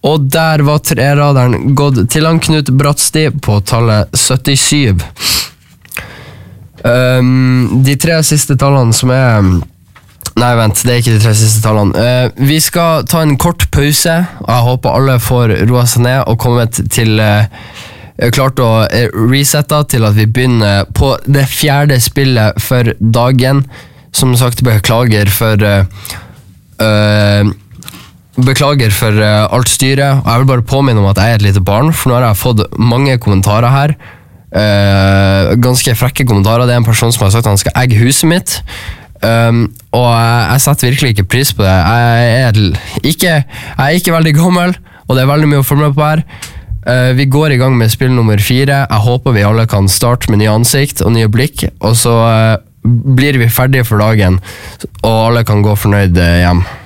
Og der var treraderen gått til han Knut Bratsti på tallet 77. De tre siste tallene som Nei, vent, det ikke de tre siste tallene. Vi skal ta en kort pause, og jeg håper alle får roa seg ned og kommet til klart å resette til at vi begynner på det fjerde spillet for dagen. Som sagt, beklager for alt styret, og jeg vil bare påminne om at jeg et lite barn, for nå har jeg fått mange kommentarer her, ganske frekke kommentarer. Det en person som har sagt at han skal egge huset mitt, og jeg setter virkelig ikke pris på det. Jeg er ikke veldig gammel, og det veldig mye å følge med på her. Vi går i gang med spill nummer 4. Jeg håper vi alle kan starte med nye ansikt og nye blikk, og så blir vi ferdige for dagen, og alle kan gå fornøyd hjem.